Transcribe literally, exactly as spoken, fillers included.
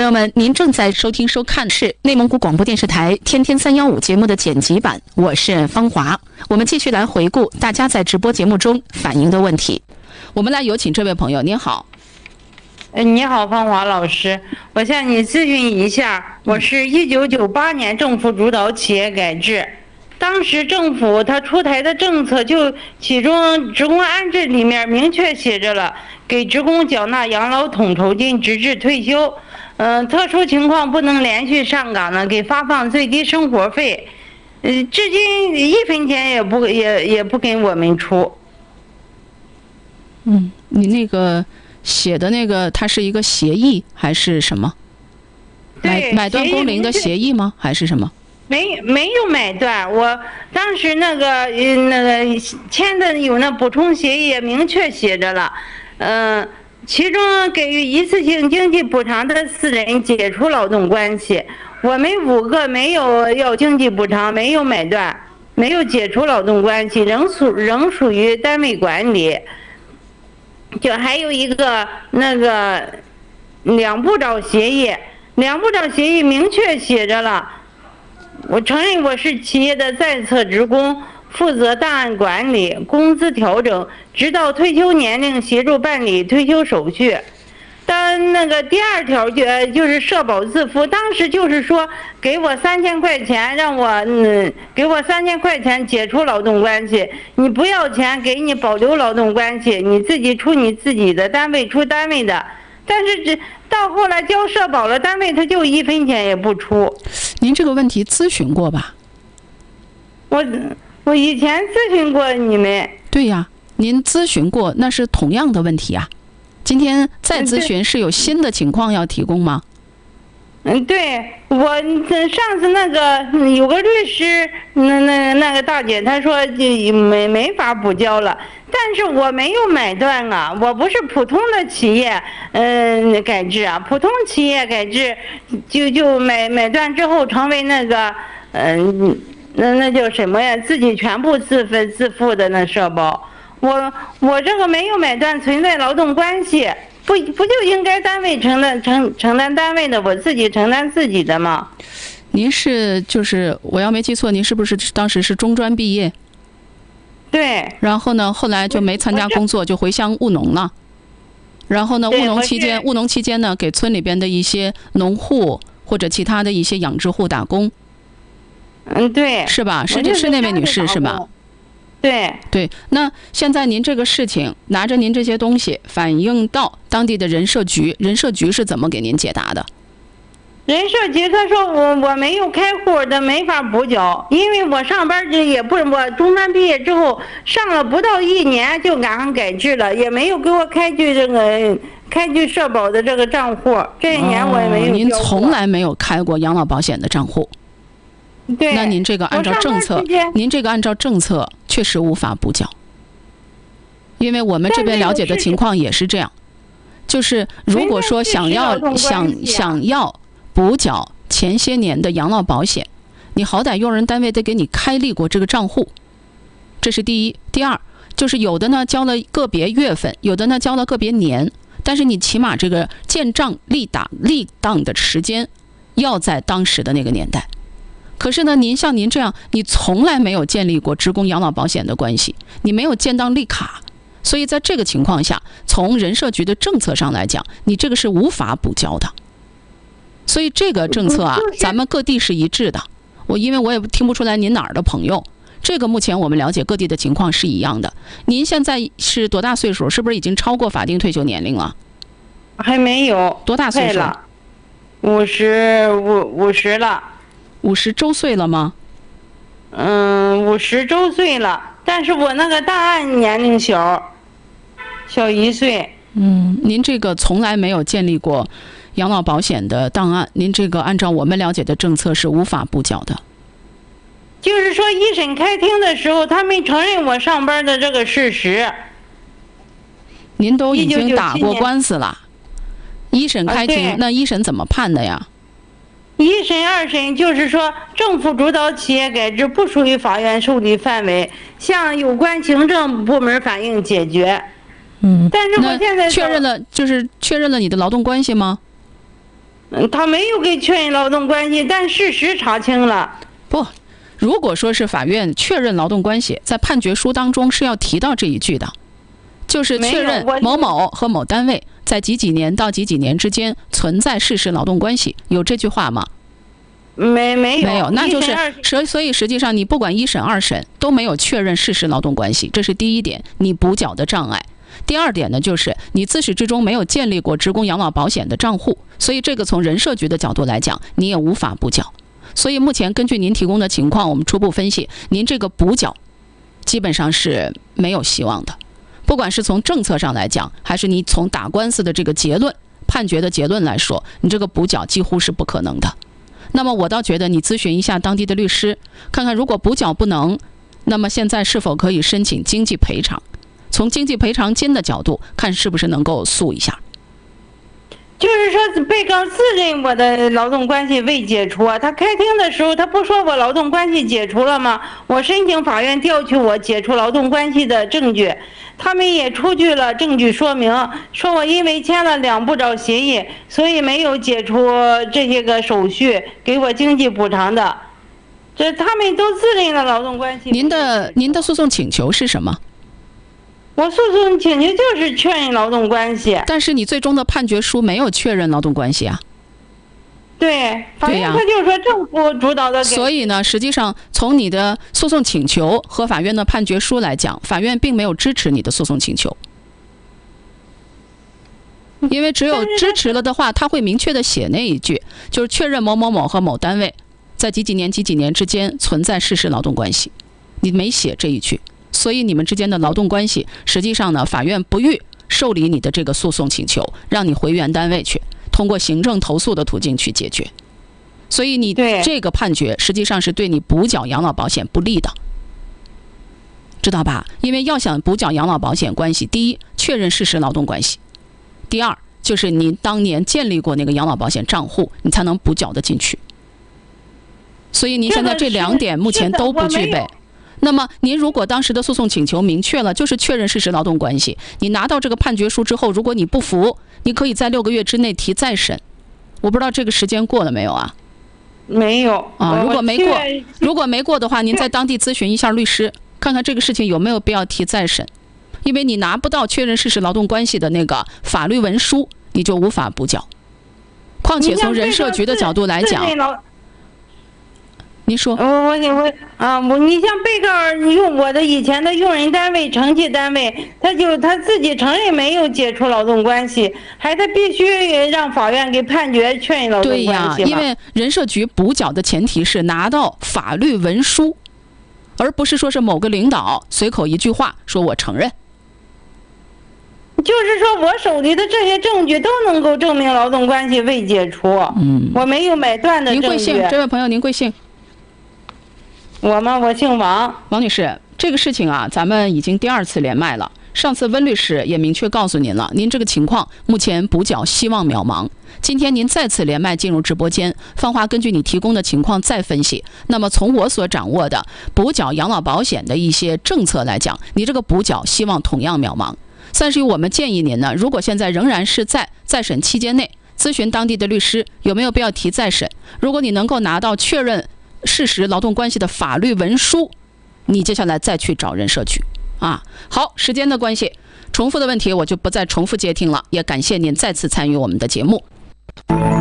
友们，您正在收听收看是内蒙古广播电视台天天三幺五节目的剪辑版，我是方华。我们继续来回顾大家在直播节目中反映的问题。我们来有请这位朋友，您好。 呃，你好，方华老师，我向你咨询一下，我是一九九八年政府主导企业改制，当时政府他出台的政策就其中职工安置里面明确写着了，给职工缴纳养老统筹金直至退休，嗯、呃，特殊情况不能连续上岗呢，给发放最低生活费，呃，至今一分钱也不也也不给我们出。 嗯，你那个写的那个，它是一个协议还是什么？买买断工龄的协议吗？还是什么？ 没没有买断，我当时那个呃那个签的有那补充协议，明确写着了，嗯、呃，其中给予一次性经济补偿的四人解除劳动关系，我们五个没有要经济补偿，没有买断，没有解除劳动关系，仍属仍属于单位管理。就还有一个那个两部长协议，两部长协议明确写着了，我承认我是企业的在册职工，负责档案管理、工资调整，直到退休年龄协助办理退休手续。但那个第二条就就是社保自付，当时就是说给我三千块钱，让我嗯给我三千块钱解除劳动关系，你不要钱，给你保留劳动关系，你自己出你自己的，单位出单位的。但是这到后来交社保了，单位他就一分钱也不出。 您这个问题咨询过吧？ 我我以前咨询过你们。 对呀，您咨询过，那是同样的问题啊。今天再咨询是有新的情况要提供吗？ 嗯，对，我上次那个有个律师，那那那个大姐她说就没没法补交了，但是我没有买断啊，我不是普通的企业，嗯、呃，改制啊，普通企业改制就就买买断之后成为那个，嗯、呃，那那叫什么呀？自己全部自费自付的那社保。我我这个没有买断，存在劳动关系，不不就应该单位承担承承担单位的，我自己承担自己的吗？ 您是就是我要没记错，您是不是当时是中专毕业？ 对。 然后呢，后来就没参加工作，就回乡务农了。然后呢，务农期间，务农期间呢，给村里边的一些农户或者其他的一些养殖户打工。 嗯，对。 是吧？是这是那位女士是吧？ 对对，那现在您这个事情拿着您这些东西反映到当地的人社局，人社局是怎么给您解答的？ 人社局他说我我没有开户的，没法补缴，因为我上班这也不是我中专毕业之后上了不到一年就赶上改制了，也没有给我开具这个开具社保的这个账户，这一年我也没有、 哦。您从来没有开过养老保险的账户。 对， 那您这个按照政策，您这个按照政策确实无法补缴，因为我们这边了解的情况也是这样，就是如果说想要想想要补缴前些年的养老保险，你好歹用人单位得给你开立过这个账户，这是第一。第二，就是有的呢交了个别月份，有的呢交了个别年，但是你起码这个建账立档立档的时间要在当时的那个年代。可是呢，您像您这样，你从来没有建立过职工养老保险的关系，你没有建档立卡，所以在这个情况下，从人社局的政策上来讲，你这个是无法补交的。所以这个政策啊，咱们各地是一致的。我因为我也听不出来您哪儿的朋友，这个目前我们了解各地的情况是一样的。您现在是多大岁数？是不是已经超过法定退休年龄了？ 还没有。 多大岁数？ 五十五五十了。 五十周岁了吗？ 嗯，五十周岁了，但是我那个档案年龄小，小一岁。 嗯，您这个从来没有建立过养老保险的档案，您这个按照我们了解的政策是无法补缴的。 就是说，一审开庭的时候，他没承认我上班的这个事实。 您都已经打过官司了，一审开庭， 啊、 那一审怎么判的呀？ 一审、二审就是说，政府主导企业改制不属于法院受理范围，向有关行政部门反映解决。 嗯， 但是我现在确认了，就是确认了你的劳动关系吗？ 嗯，他没有给确认劳动关系，但事实查清了。 不，如果说是法院确认劳动关系，在判决书当中是要提到这一句的，就是确认某某和某单位在几几年到几几年之间存在事实劳动关系，有这句话吗？ 没没有没有，那就是所所以实际上你不管一审二审都没有确认事实劳动关系，这是第一点，你补缴的障碍。第二点呢，就是你自始至终没有建立过职工养老保险的账户，所以这个从人社局的角度来讲，你也无法补缴。所以目前根据您提供的情况，我们初步分析，您这个补缴基本上是没有希望的。不管是从政策上来讲，还是你从打官司的这个结论判决的结论来说，你这个补缴几乎是不可能的。那么我倒觉得你咨询一下当地的律师，看看如果补缴不能，那么现在是否可以申请经济赔偿，从经济赔偿金的角度看是不是能够诉一下。 就是说被告自认我的劳动关系未解除啊，他开庭的时候他不说我劳动关系解除了吗？我申请法院调取我解除劳动关系的证据，他们也出具了证据说明，说我因为签了两步照协议，所以没有解除这些个手续，给我经济补偿的，这他们都自认了劳动关系。 您的您的诉讼请求是什么？ 我诉讼请求就是确认劳动关系， 但是你最终的判决书没有确认劳动关系啊。 对，法院他就说政府主导的。 所以呢，实际上从你的诉讼请求和法院的判决书来讲，法院并没有支持你的诉讼请求，因为只有支持了的话，他会明确的写那一句，就是确认某某某和某单位在几几年几几年之间存在事实劳动关系，你没写这一句。所以你们之间的劳动关系，实际上呢，法院不予受理你的这个诉讼请求，让你回原单位去，通过行政投诉的途径去解决。所以你这个判决实际上是对你补缴养老保险不利的，知道吧？因为要想补缴养老保险关系，第一，确认事实劳动关系；第二，就是您当年建立过那个养老保险账户，你才能补缴得进去。所以您现在这两点目前都不具备。那么您如果当时的诉讼请求明确了，就是确认事实劳动关系，你拿到这个判决书之后，如果你不服，你可以在六个月之内提再审。我不知道这个时间过了没有啊？ 没有啊。如果没过，如果没过的话，您在当地咨询一下律师，看看这个事情有没有必要提再审。因为你拿不到确认事实劳动关系的那个法律文书，你就无法补缴。况且从人社局的角度来讲，您说， 我我我啊，我你像被告用我的以前的用人单位、承继单位，他就他自己承认没有解除劳动关系，还他必须让法院给判决确认劳动关系。对呀， 因为人社局补缴的前提是拿到法律文书，而不是说是某个领导随口一句话说我承认。 就是说我手里的这些证据都能够证明劳动关系未解除。嗯，我没有买断的证据。 您贵姓？这位朋友，您贵姓？ 我吗？我姓王。 王女士，这个事情啊，咱们已经第二次连麦了。上次温律师也明确告诉您了，您这个情况目前补缴希望渺茫。今天您再次连麦进入直播间，芳华根据你提供的情况再分析。那么从我所掌握的补缴养老保险的一些政策来讲，你这个补缴希望同样渺茫。但是我们建议您呢，如果现在仍然是在再审期间内，咨询当地的律师有没有必要提再审。如果你能够拿到确认事实劳动关系的法律文书，你接下来再去找人社局啊。好，时间的关系，重复的问题我就不再重复接听了，也感谢您再次参与我们的节目。